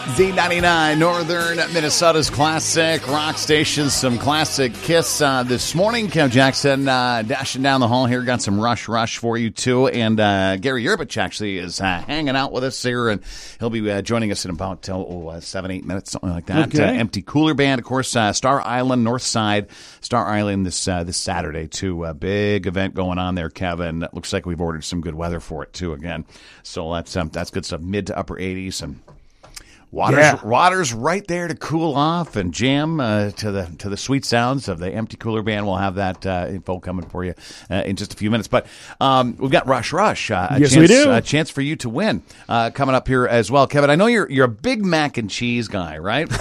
Z99, Northern Minnesota's classic rock station. Some classic Kiss this morning. Kev Jackson dashing down the hall here. Got some Rush for you, too. And Gary Yerbich actually is hanging out with us here, and he'll be joining us in about 7-8 minutes, something like that. Okay. Empty Cooler Band, of course, Star Island, North Side, Star Island this Saturday, too. A big event going on there, Kevin. Looks like we've ordered some good weather for it, too, again. So that's good stuff. Mid to upper 80s, and water's right there to cool off and jam to the sweet sounds of the Empty Cooler Band. We'll have that info coming for you in just a few minutes. But we've got Rush. Yes, we do. A chance for you to win coming up here as well, Kevin. I know you're a big mac and cheese guy, right?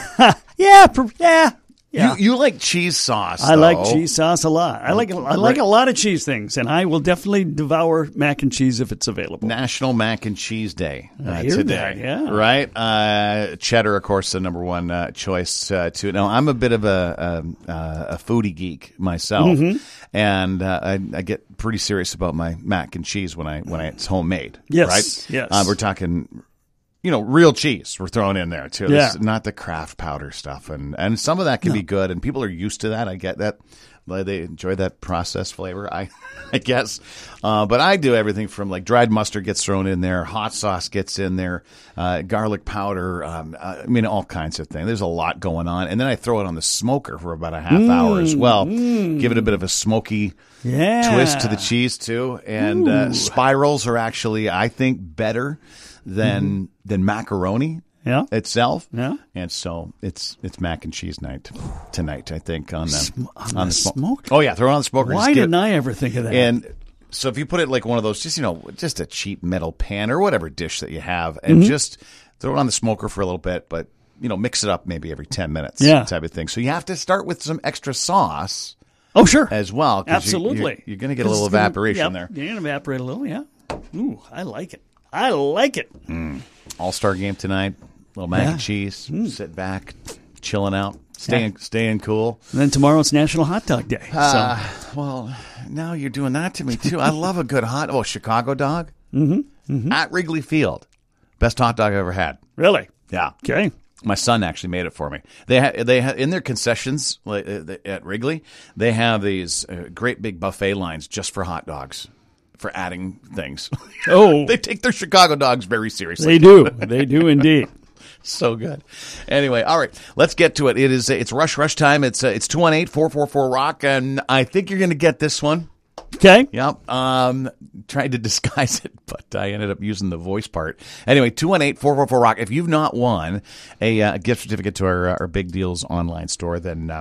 Yeah. You like cheese sauce. I like cheese sauce a lot. I like a lot of cheese things, and I will definitely devour mac and cheese if it's available. National Mac and Cheese Day today. That, yeah. Right? Cheddar, of course, the number one choice too. Now, I'm a bit of a foodie geek myself, and I get pretty serious about my mac and cheese when it's homemade. Yes, right? yes. We're talking, real cheese we're throwing in there too. Yeah. This is not the craft powder stuff, and some of that can be good, and people are used to that. I get that. They enjoy that processed flavor, I guess. But I do everything from like dried mustard gets thrown in there, hot sauce gets in there, garlic powder, all kinds of things. There's a lot going on. And then I throw it on the smoker for about a half hour as well. Give it a bit of a smoky twist to the cheese too. And spirals are actually, I think, better than macaroni. Yeah. Itself. Yeah. And so it's mac and cheese night tonight, I think, on the smoke. Oh, yeah. Throw it on the smoker. Why didn't I ever think of that? And so if you put it like one of those, just a cheap metal pan or whatever dish that you have, and just throw it on the smoker for a little bit, but, mix it up maybe every 10 minutes type of thing. So you have to start with some extra sauce. Oh, sure. As well. Absolutely. You're going to get a little evaporation there. You're going to evaporate a little, yeah. Ooh, I like it. All-star game tonight. Little mac and cheese. Sit back, chilling out, staying cool. And then tomorrow it's National Hot Dog Day. Well, now you're doing that to me too. I love a good Chicago dog at Wrigley Field. Best hot dog I've ever had. Really? Yeah. Okay. My son actually made it for me. They have in their concessions at Wrigley. They have these great big buffet lines just for hot dogs. For adding things. Oh. They take their Chicago dogs very seriously. They do. They do indeed. So good. Anyway, all right, let's get to it. It's Rush time. It's 218-444-ROCK, and I think you're going to get this one. Okay. Yep. Tried to disguise it, but I ended up using the voice part. Anyway, 218-444-ROCK. If you've not won a gift certificate to our Big Deals online store, then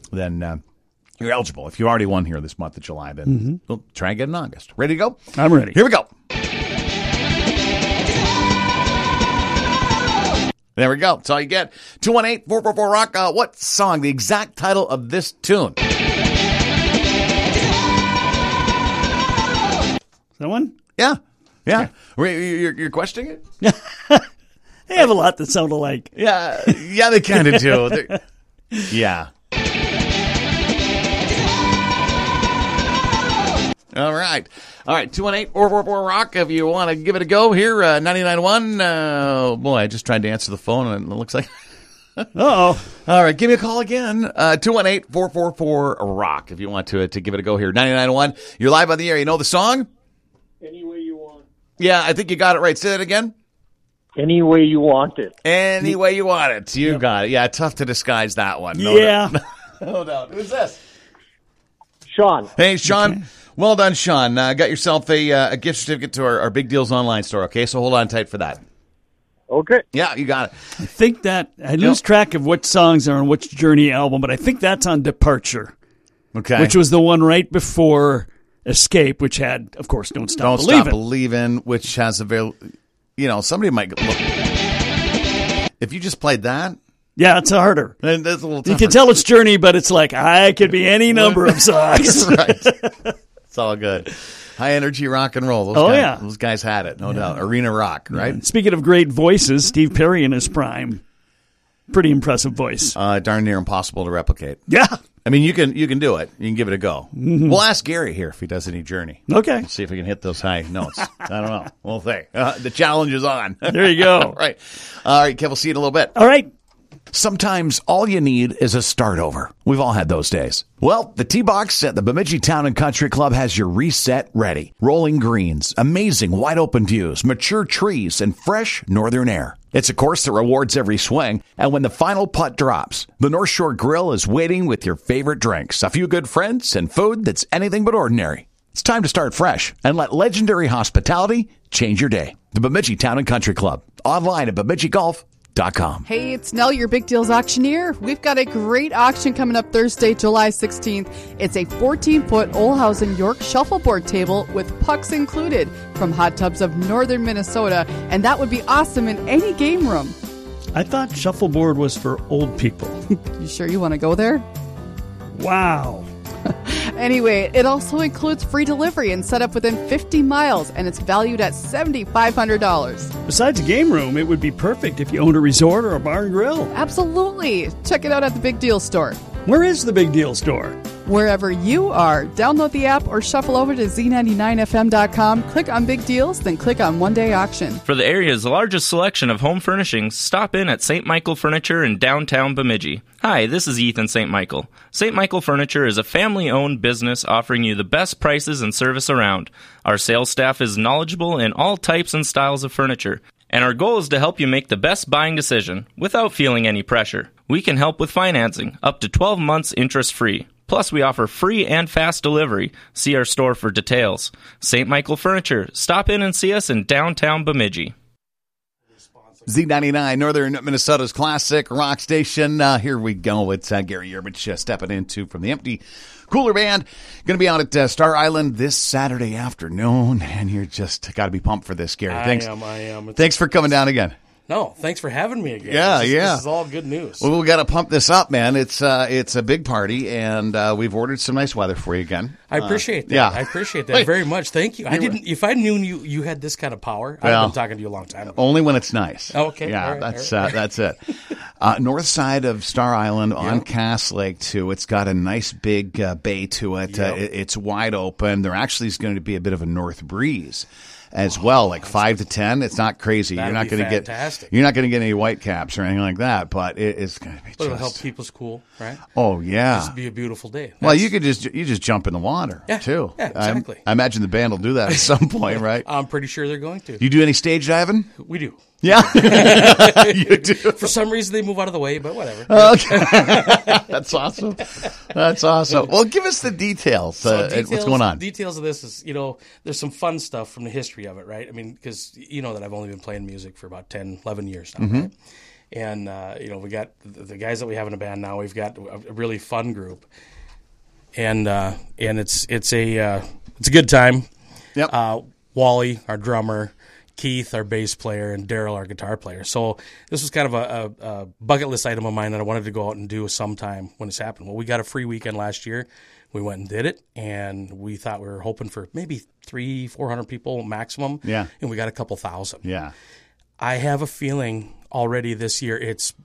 you're eligible. If you already won here this month of July, then we'll try and get in August. Ready to go? I'm ready. Here we go. There we go. That's all you get. 218-444-ROCK. What song? The exact title of this tune. That one? Yeah. You're questioning it? They have a lot that sound alike. Yeah, they kind of do. Yeah. All right. 218-444-ROCK if you want to give it a go here. 99.1. Boy, I just tried to answer the phone and it looks like... Uh-oh. All right, give me a call again. 218-444-ROCK if you want to give it a go here. 99.1. You're live on the air. You know the song? Any Way You Want. Yeah, I think you got it right. Say that again. Any Way You Want It. Any Way You Want It. You got it. Yeah, tough to disguise that one. No doubt. No doubt. Who's this? Sean. Hey, Sean. Okay. Well done, Sean. Got yourself a gift certificate to our Big Deals online store, okay? So hold on tight for that. Okay. Yeah, you got it. I think that I lose track of what songs are on which Journey album, but I think that's on Departure. Okay. Which was the one right before Escape, which had, of course, Don't Stop Believin'. Don't Stop Believin', which has a very, somebody might look. If you just played that. Yeah, it's harder. Then that's a little tougher. You can tell it's Journey, but it's like, I could be any number of songs. Right. It's all good. High energy rock and roll. Those guys had it, no doubt. Arena rock, right? Speaking of great voices, Steve Perry in his prime. Pretty impressive voice. Darn near impossible to replicate. Yeah. I mean, you can do it. You can give it a go. Mm-hmm. We'll ask Gary here if he does any Journey. Okay. Let's see if we can hit those high notes. I don't know. We'll see. The challenge is on. There you go. Right. All right, Kev, we'll see you in a little bit. All right. Sometimes all you need is a start over. We've all had those days. Well, the T-Box at the Bemidji Town and Country Club has your reset ready. Rolling greens, amazing wide open views, mature trees, and fresh northern air. It's a course that rewards every swing, and when the final putt drops, the North Shore Grill is waiting with your favorite drinks, a few good friends, and food that's anything but ordinary. It's time to start fresh and let legendary hospitality change your day. The Bemidji Town and Country Club. Online at BemidjiGolf.com. Hey, it's Nell, your Big Deals auctioneer. We've got a great auction coming up Thursday, July 16th. It's a 14-foot Olhausen York shuffleboard table with pucks included from Hot Tubs of northern Minnesota, and that would be awesome in any game room. I thought shuffleboard was for old people. You sure you want to go there? Wow. Anyway, it also includes free delivery and setup within 50 miles, and it's valued at $7,500. Besides a game room, it would be perfect if you owned a resort or a bar and grill. Absolutely. Check it out at the Big Deal Store. Where is the Big Deal Store? Wherever you are, download the app or shuffle over to z99fm.com, click on Big Deals, then click on One Day Auction. For the area's largest selection of home furnishings, stop in at St. Michael Furniture in downtown Bemidji. Hi, this is Ethan St. Michael. St. Michael Furniture is a family-owned business offering you the best prices and service around. Our sales staff is knowledgeable in all types and styles of furniture, and our goal is to help you make the best buying decision without feeling any pressure. We can help with financing, up to 12 months interest-free. Plus, we offer free and fast delivery. See our store for details. St. Michael Furniture. Stop in and see us in downtown Bemidji. Z99, Northern Minnesota's classic rock station. Here we go. It's Gary Yerbich stepping into from the Empty Cooler Band. Going to be out at Star Island this Saturday afternoon, and you're just got to be pumped for this, Gary. I am. Thanks for coming down again. No, thanks for having me again. Yeah. This is all good news. Well, we got to pump this up, man. It's a big party, and we've ordered some nice weather for you again. I appreciate that. Yeah. I appreciate that very much. Thank you. If I knew you had this kind of power, I'd have been talking to you a long time ago. Only when it's nice. Okay. Yeah, all right, that's it. North side of Star Island on Cass Lake, too. It's got a nice big bay to it. Yep. It's wide open. There actually is going to be a bit of a north breeze as well, like 5 to 10. It's not crazy. You're not going to get any white caps or anything like that, but it's going to be But it'll help keep us cool, right? Oh, yeah. It'll be a beautiful day. Well, you just jump in the water, too. Yeah, exactly. I imagine the band will do that at some point, right? I'm pretty sure they're going to. You do any stage diving? We do. Yeah. You do. For some reason, they move out of the way, but whatever. Okay. That's awesome. Well, give us the details. What's going on? Details of this is, there's some fun stuff from the history of it, right? I mean, because you know that I've only been playing music for about 10, 11 years now, right? And, we got the guys that we have in the band now. We've got a really fun group. And it's a good time. Yep. Wally, our drummer, Keith, our bass player, and Daryl, our guitar player. So this was kind of a bucket list item of mine that I wanted to go out and do sometime when this happened. Well, we got a free weekend last year. We went and did it, and we thought we were hoping for maybe 300-400 people maximum. Yeah. And we got a couple thousand. Yeah. I have a feeling already this year it's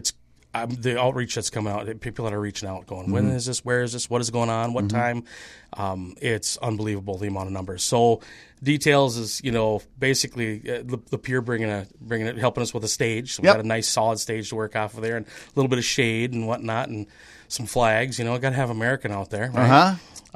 the outreach that's coming out, people that are reaching out going, when is this, where is this, what is going on, what time? It's unbelievable, the amount of numbers. So details is, basically the Pier bringing it, helping us with a stage. So we got a nice solid stage to work off of there, and a little bit of shade and whatnot, and some flags. Got to have American out there, right?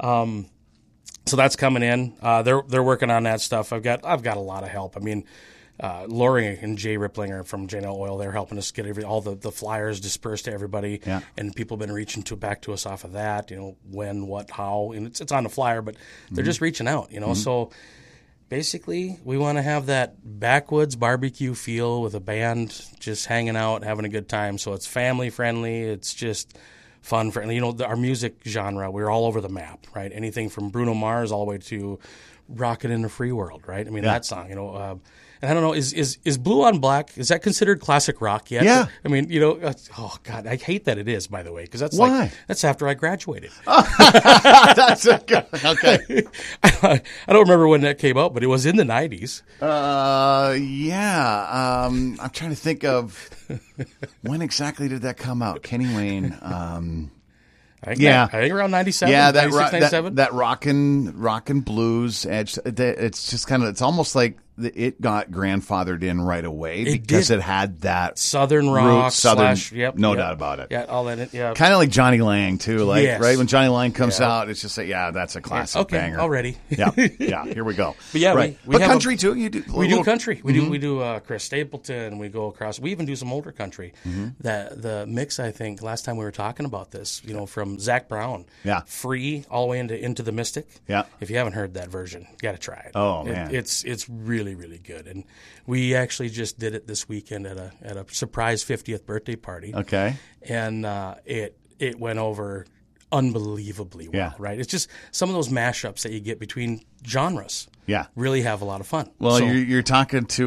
So that's coming in. They're working on that stuff. I've got a lot of help. I mean, Lori and Jay Ripplinger from J&L Oil, they're helping us get all the flyers dispersed to everybody, and people have been reaching back to us off of that, when, what, how, and it's on the flyer, but they're just reaching out, so basically we want to have that backwoods barbecue feel with a band just hanging out, having a good time, so it's family friendly, it's just fun friendly, our music genre, we're all over the map, right? Anything from Bruno Mars all the way to Rockin' in the Free World, right? I mean, that song, And I don't know, is Blue on Black, is that considered classic rock yet? Yeah. I mean, oh God, I hate that it is, by the way, because that's Why? that's after I graduated. That's a good, okay. I don't remember when that came out, but it was in the 90s. Yeah. I'm trying to think of when exactly did that come out? Kenny Wayne. I think Yeah. I think around 97, Yeah, 96, 97. that rockin' blues edge. It's just kind of, it's almost like it got grandfathered in right away because did. it had that Southern rock Southern, / no doubt about it. Yeah, all that. Yeah. Kind of like Johnny Lang too, like Yes. right when Johnny Lang comes out, it's just like, yeah, that's a classic Okay, banger already. yeah, here we go. But yeah, right. we but have country too. You do We do country. We do Chris Stapleton. We go across. We even do some older country. The mix, I think, last time we were talking about this, from Zach Brown. Yeah. Free all the way into the Mystic. Yeah. If you haven't heard that version, you got to try it. Oh, man. It's really, really good. And we actually just did it this weekend at a surprise 50th birthday party. Okay. And it went over unbelievably well. Yeah. Right. It's just some of those mashups that you get between genres. Yeah. Really have a lot of fun. Well, So- you're talking to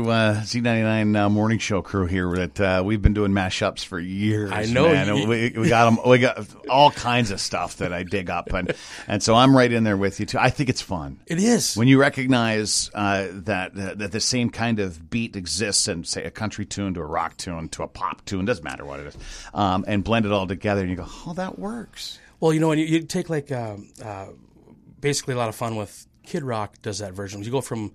Z99 morning show crew here that we've been doing mashups for years. I know. man. And we got them. We got all kinds of stuff that I dig up, and so I'm right in there with you too. I think it's fun. It is. When you recognize that the same kind of beat exists in, say, a country tune to a rock tune to a pop tune, doesn't matter what it is, and blend it all together, and you go, oh, that works. Well, and you take like basically a lot of fun with Kid Rock does that version. You go from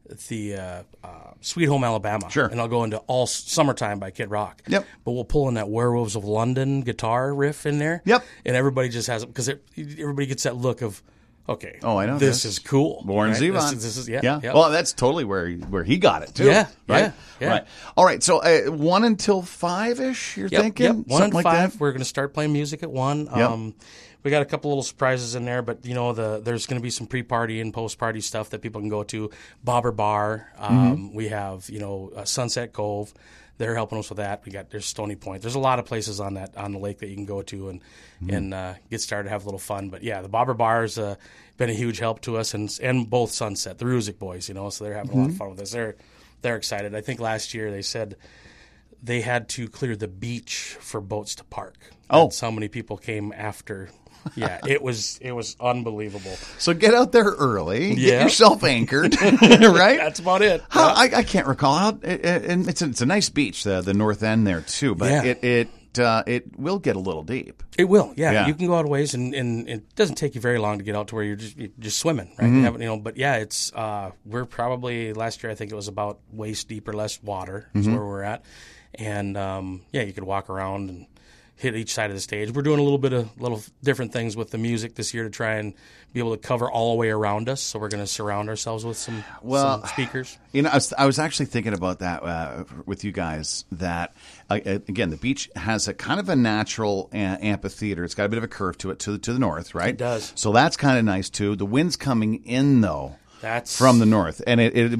the Sweet Home Alabama, Sure. and I'll go into All Summertime by Kid Rock. Yep. But we'll pull in that Werewolves of London guitar riff in there. Yep. And everybody just has it because everybody gets that look of, okay, Oh, I know this is cool. Warren right? Zevon. This is yeah. Yep. Well, that's totally where he got it too. Yeah, right. yeah. Right. All right. So 1 until 5-ish. You're thinking Yep. 1 something and like 5. that. We're going to start playing music at 1. Yep. We got a couple little surprises in there, but there's going to be some pre-party and post-party stuff that people can go to. Bobber Bar. We have Sunset Cove. They're helping us with that. There's Stony Point. There's a lot of places on the lake that you can go to and get started, have a little fun. But yeah, the Bobber Bar's been a huge help to us, and both Sunset, the Ruzick boys, so they're having a lot of fun with us. They're excited. I think last year they said they had to clear the beach for boats to park. Oh. That's how many people came after. Yeah, it was unbelievable. So get out there early. Yeah. Get yourself anchored. Right. That's about it. How, I can't recall how. And it's a nice beach, the north end there too. But Yeah. it will get a little deep. It will, yeah. Yeah. You can go out a ways, and it doesn't take you very long to get out to where you're just swimming, right? You haven't, but yeah, it's we're probably last year I think it was about waist deep or less water is where we're at, and you could walk around and hit each side of the stage. We're doing a little different things with the music this year to try and be able to cover all the way around us. So we're going to surround ourselves with some speakers. I was actually thinking about that with you guys. That again, the beach has a kind of a natural amphitheater. It's got a bit of a curve to it to the north, right? It does. So that's kind of nice too. The wind's coming in though. That's from the north, and it's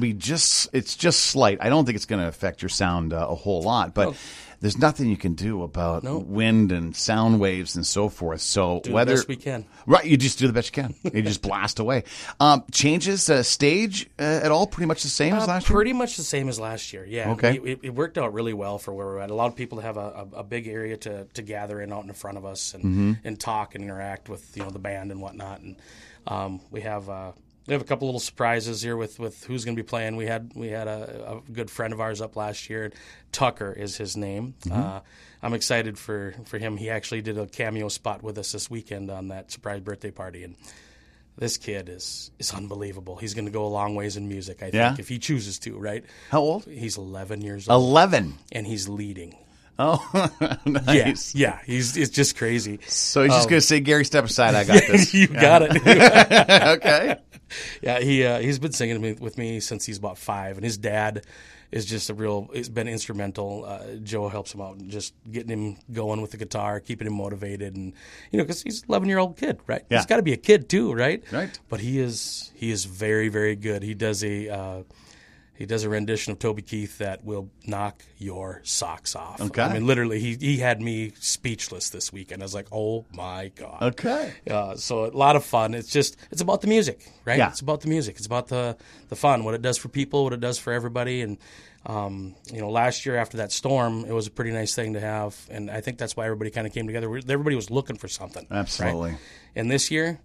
just slight. I don't think it's going to affect your sound a whole lot, but there's nothing you can do about wind and sound waves and so forth. So do the best we can. Right, you just do the best you can. You just blast away. Changes stage at all? Pretty much the same as last year? Pretty much the same as last year, yeah. Okay. It worked out really well for where we're at. A lot of people have a big area to gather in out in front of us and talk and interact with the band and whatnot. And we have a couple little surprises here with who's going to be playing. We had a good friend of ours up last year. Tucker is his name. I'm excited for him. He actually did a cameo spot with us this weekend on that surprise birthday party, and this kid is unbelievable. He's going to go a long ways in music, I think, if he chooses to, right? How old? He's 11 years old. 11. And he's leading. Oh, nice. Yeah, it's just crazy. So he's just going to say, Gary, step aside. I got this. You got it. Okay. Yeah, he's been singing with me since he's about 5, and his dad is just it's been instrumental. Joe helps him out and just getting him going with the guitar, keeping him motivated, and because he's an 11-year-old kid, right? Yeah. He's got to be a kid too, right? Right. But he is very, very good. He does He does a rendition of Toby Keith that will knock your socks off. Okay. I mean, literally, he had me speechless this weekend. I was like, oh, my God. Okay. So a lot of fun. It's about the music, right? Yeah. It's about the music. It's about the fun, what it does for people, what it does for everybody. And, last year after that storm, it was a pretty nice thing to have. And I think that's why everybody kind of came together. Everybody was looking for something. Absolutely. Right? And this year,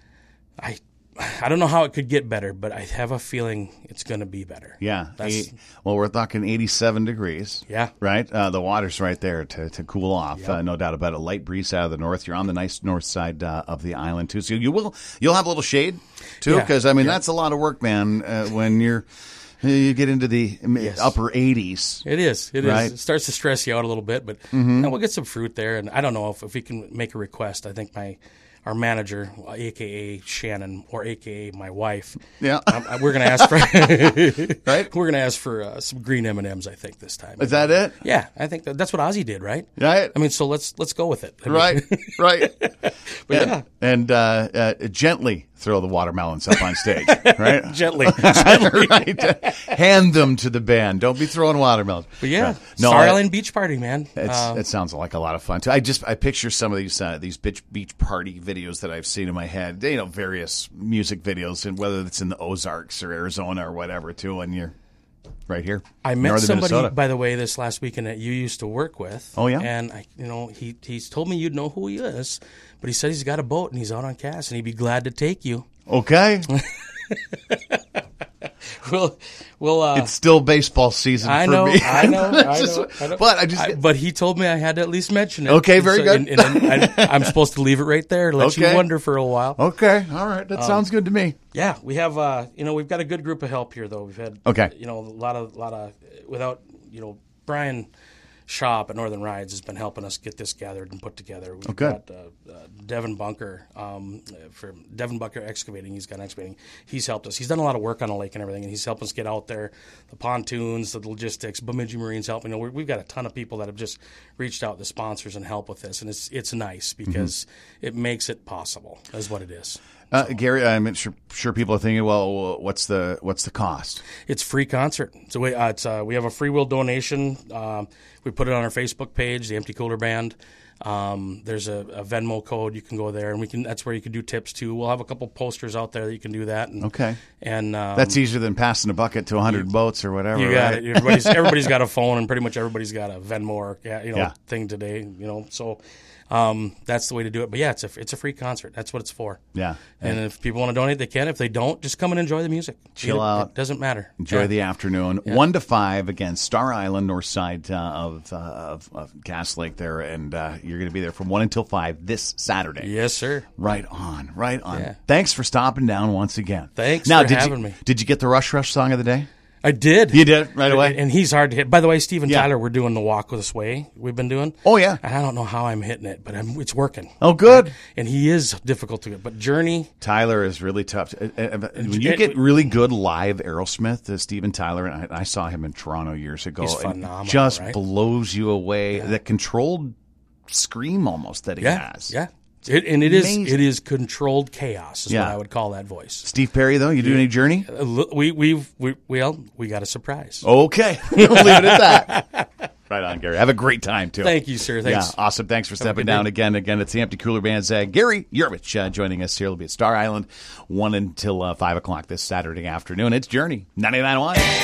I don't know how it could get better, but I have a feeling it's going to be better. Yeah. We're talking 87 degrees. Yeah. Right? The water's right there to cool off. Yep. No doubt about it. Light breeze out of the north. You're on the nice north side of the island, too. So you'll have a little shade, too, Yeah. because, that's a lot of work, man, when you get into the upper 80s. It is. Right? It starts to stress you out a little bit, but we'll get some fruit there. And I don't know if we can make a request. I think our manager, a.k.a. Shannon, or a.k.a. my wife. Yeah. We're going to ask for Right? We're going to ask for some green M&Ms, I think, this time. Is that it? Yeah, I think that's what Ozzy did, right? Right. I mean, so let's go with it. I mean, Right. Right. But And gently throw the watermelons up on stage, right? gently. Right. Hand them to the band. Don't be throwing watermelons. But yeah, Right. No, Star Island Beach Party, man. it sounds like a lot of fun too. I picture some of these beach party videos that I've seen in my head. Various music videos, and whether it's in the Ozarks or Arizona or whatever too. And you're right here. I met northern somebody, Minnesota. by the way, this last weekend that you used to work with. Oh, yeah? And he's told me you'd know who he is, but he said he's got a boat and he's out on cast and he'd be glad to take you. Okay. Well, It's still baseball season I for know, me. I know. But But he told me I had to at least mention it. Okay, very good. And I'm supposed to leave it right there, let you Okay. wonder for a while. Okay, all right, that sounds good to me. Yeah, we have. We've got a good group of help here, though. We've had. Okay. A lot of without Brian Shaw at Northern Rides has been helping us get this gathered and put together. We've good. got Devin Bunker for Devin Bunker Excavating. He's got excavating. He's helped us. He's done a lot of work on the lake and everything, and he's helped us get out there. The pontoons, the logistics. Bemidji Marine's helping. We've got a ton of people that have just reached out, the sponsors, and help with this, and it's nice because it makes it possible. Is what it is. Gary, I'm sure people are thinking, well, what's the cost? It's free concert. So we have a free will donation. We put it on our Facebook page, the Empty Cooler Band. There's a Venmo code. You can go there, and that's where you can do tips too. We'll have a couple posters out there that you can do that. And, Okay. and That's easier than passing a bucket to 100 boats or whatever. you got right? it. Everybody's got a phone, and pretty much everybody's got a Venmo or thing today. So that's the way to do it. But yeah, it's a free concert. That's what it's for. Yeah. And if people want to donate, they can. If they don't, just come and enjoy the music. Chill out. It doesn't matter. Enjoy the afternoon. 1 to 5 again, Star Island, north side of Cass Lake there, and you're going to be there from 1 until 5 this Saturday. Yes, sir. Right on, right on. Yeah. Thanks for stopping down once again. Thanks now, for having me. Did you get the Rush song of the day? I did. You did right away? And he's hard to hit. By the way, Steven Yeah. Tyler, we're doing the Walk With Us Way we've been doing. Oh, yeah. And I don't know how I'm hitting it, but it's working. Oh, good. And he is difficult to get. But Journey, Tyler is really tough. When you get really good live Aerosmith, Steven Tyler, and I saw him in Toronto years ago. He's and phenomenal, just right? blows you away. That controlled scream almost that he has. yeah. It Amazing. is controlled chaos is Yeah. what I would call that voice. Steve Perry, though, you do any Journey? We got a surprise. Okay. We'll leave it at that. Right on, Gary. Have a great time, too. Thank you, sir. Thanks. Yeah, awesome. Thanks for stepping good down day. again. Again, it's the Empty Cooler Band's Gary Yurvich joining us here. It'll be at Star Island 1 until 5 o'clock this Saturday afternoon. It's Journey 99.1.